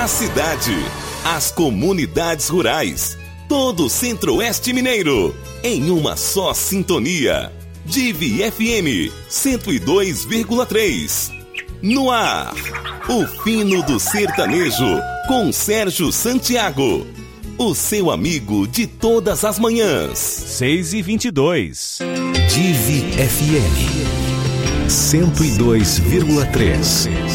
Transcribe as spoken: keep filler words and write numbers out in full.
a cidade, as comunidades rurais, todo o Centro-Oeste Mineiro, em uma só sintonia. Divi F M cento e dois vírgula três. No ar, o fino do sertanejo, com Sérgio Santiago. O seu amigo de todas as manhãs. seis e vinte e dois. Divi F M cento e dois vírgula três.